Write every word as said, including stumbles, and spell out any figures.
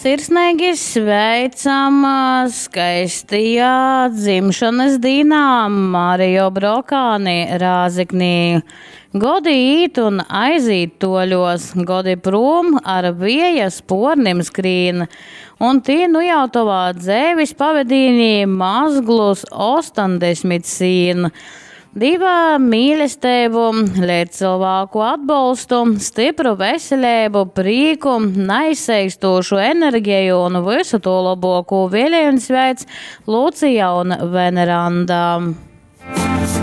sirsnīgi sveicam skaistajā dzimšanas dienā Mariju Brokāni Rāziknī. Godi īt un aizīt toļos, godi prom ar vieja spornim skrīn, un tī nu jau tovā dzēvis pavedīnī mazglus ostoņdesmit sīn. Diva mīlestību, liet cilvēku atbalstu, stipru veselību, prīku, neizseikstošu enerģiju un visu to labāko vēlējumu sveic Lūcija un Veneranda.